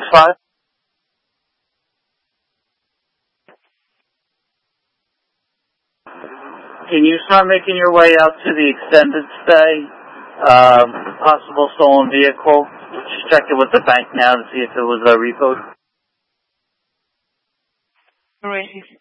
5. Can you start making your way out to the extended stay? Possible stolen vehicle. Just check it with the bank now to see if it was repoed. Alright.